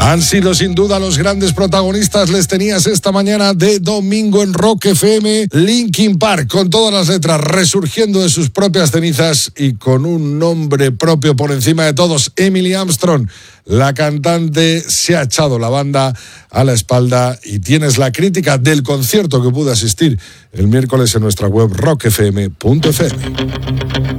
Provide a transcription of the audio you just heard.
Han sido sin duda los grandes protagonistas. Les tenías esta mañana de domingo en Rock FM. Linkin Park, con todas las letras, resurgiendo de sus propias cenizas y con un nombre propio por encima de todos. Emily Armstrong, la cantante, se ha echado la banda a la espalda y tienes la crítica del concierto que pude asistir el miércoles en nuestra web rockfm.fm.